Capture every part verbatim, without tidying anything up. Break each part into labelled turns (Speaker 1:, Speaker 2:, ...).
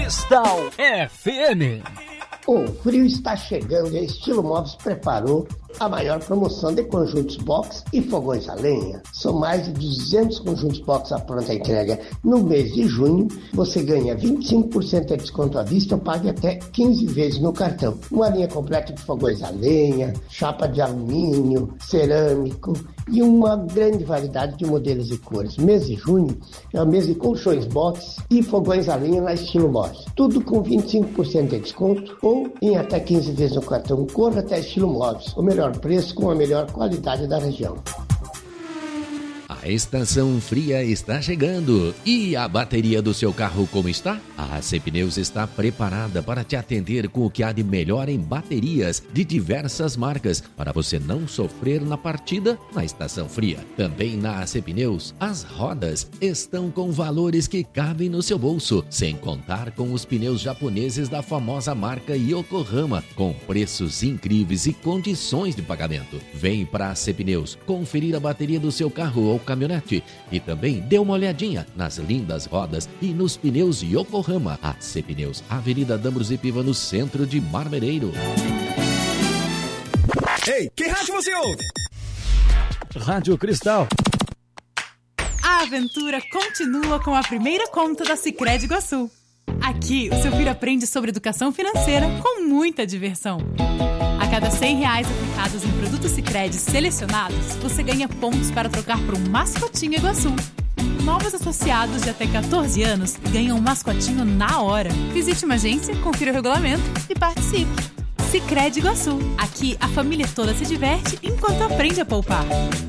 Speaker 1: Cristal F M.
Speaker 2: O frio está chegando e a Estilo Móveis preparou a maior promoção de conjuntos box e fogões a lenha. São mais de duzentos conjuntos box à pronta entrega. No mês de junho, você ganha vinte e cinco por cento de desconto à vista ou pague até quinze vezes no cartão. Uma linha completa de fogões a lenha, chapa de alumínio, cerâmico e uma grande variedade de modelos e cores. Mês de junho é o mês de colchões box e fogões a lenha na Estilo Móveis. Tudo com vinte e cinco por cento de desconto ou em até quinze vezes no cartão. Corra até Estilo Móveis, o melhor preço com a melhor qualidade da região.
Speaker 3: A estação fria está chegando. E a bateria do seu carro como está? A A C Pneus está preparada para te atender com o que há de melhor em baterias de diversas marcas, para você não sofrer na partida na estação fria. Também na A C Pneus, as rodas estão com valores que cabem no seu bolso, sem contar com os pneus japoneses da famosa marca Yokohama, com preços incríveis e condições de pagamento. Vem para a A C Pneus conferir a bateria do seu carro ou caminhonete e também dê uma olhadinha nas lindas rodas e nos pneus Yokohama. A C Pneus, Avenida Dambros e Piva, no centro de Marmereiro.
Speaker 1: Ei, que rádio você ouve? Rádio Cristal.
Speaker 4: A aventura continua com a primeira conta da Sicredi Iguaçu. Aqui, o seu filho aprende sobre educação financeira com muita diversão. A cada cem reais aplicados em produtos Sicredi selecionados, você ganha pontos para trocar por um mascotinho Iguaçu. Novos associados de até catorze anos ganham um mascotinho na hora. Visite uma agência, confira o regulamento e participe. Sicredi Iguaçu. Aqui, a família toda se diverte enquanto aprende a poupar.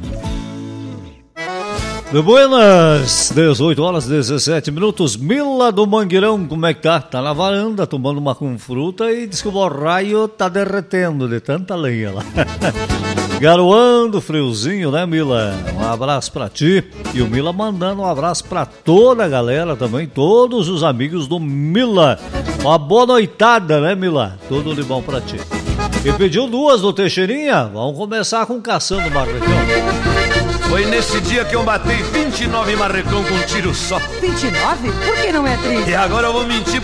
Speaker 5: De buenas, dezoito horas e dezessete minutos. Mila do Mangueirão, como é que tá? Tá na varanda, tomando uma com fruta e diz que o borraio tá derretendo de tanta lenha lá. Garoando, friozinho, né, Mila? Um abraço pra ti. E o Mila mandando um abraço pra toda a galera também, todos os amigos do Mila. Uma boa noitada, né, Mila? Tudo de bom pra ti. E pediu duas do Teixeirinha? Vamos começar com Caçando Marrecão.
Speaker 6: Foi nesse dia que eu matei vinte e nove marrecão com um tiro só.
Speaker 7: vinte e nove? Por que não é trinta?
Speaker 6: E agora eu vou mentir